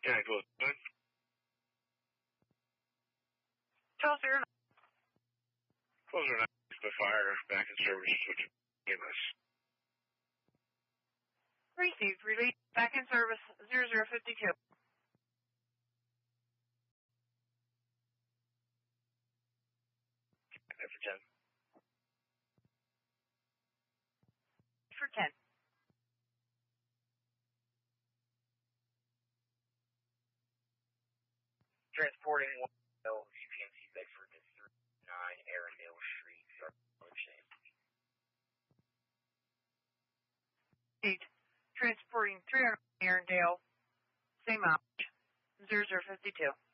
Yeah, go ahead. 1209. Close or not, the fire back in service, which is EMS. Received. Release. Back in service. 0052. For 10. For 10. Transporting 1 UPMC Bedford to 39 Arundel Street, Charlotte. Received. Transporting 300 Arundel. Same mileage. 0052.